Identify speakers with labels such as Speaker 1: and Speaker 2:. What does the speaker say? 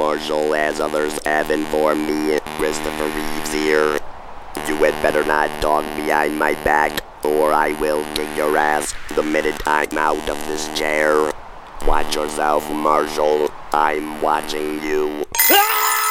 Speaker 1: Marshall, as others have informed me. Christopher Reeves here. You had better not talk behind my back, or I will kick your ass the minute I'm out of this chair. Watch yourself, Marshall. I'm watching you.